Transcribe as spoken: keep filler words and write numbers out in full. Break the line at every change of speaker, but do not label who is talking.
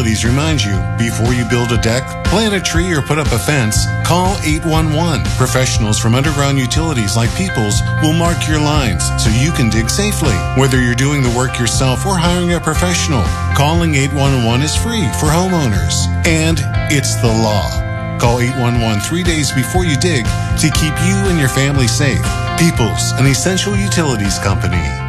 Utilities reminds you, before you build a deck, plant a tree, or put up a fence, call eight one one. Professionals from Underground Utilities like Peoples will mark your lines so you can dig safely. Whether you're doing the work yourself or hiring a professional, calling eight one one is free for homeowners. And it's the law. Call eight one one three days before you dig to keep you and your family safe. Peoples, an essential utilities company.